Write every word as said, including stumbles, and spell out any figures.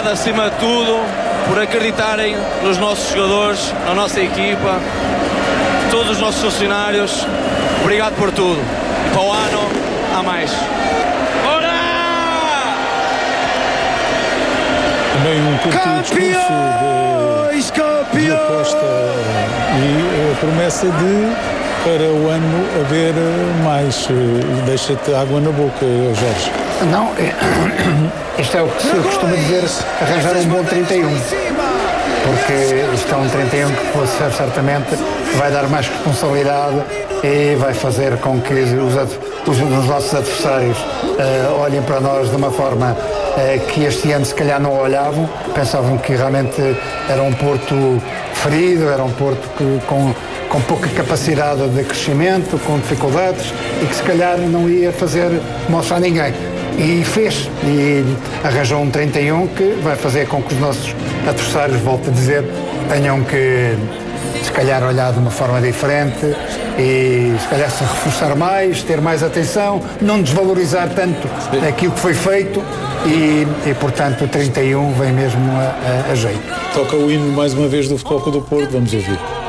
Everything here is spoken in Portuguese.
obrigado acima de tudo por acreditarem nos nossos jogadores, na nossa equipa, todos os nossos funcionários. Obrigado por tudo. E para o ano, há mais. Bora! Também um curto discurso de, de aposta e a promessa de, para o ano, haver mais. Deixa-te água na boca, Jorge. Não, isto é o que se costuma dizer, arranjar um bom trinta e um. Porque isto é um trinta e um que certamente vai dar mais responsabilidade e vai fazer com que os, os, os nossos adversários uh, olhem para nós de uma forma uh, que este ano se calhar não olhavam, pensavam que realmente era um Porto ferido, era um Porto que, com, com pouca capacidade de crescimento, com dificuldades e que se calhar não ia fazer mostrar a ninguém. E fez, e arranjou um trinta e um que vai fazer com que os nossos adversários, volto a dizer, tenham que se calhar olhar de uma forma diferente e se calhar se reforçar mais, ter mais atenção, não desvalorizar tanto aquilo que foi feito e, e portanto o trinta e um vem mesmo a, a, a jeito. Toca o hino mais uma vez do Futebol Clube do Porto, vamos ouvir.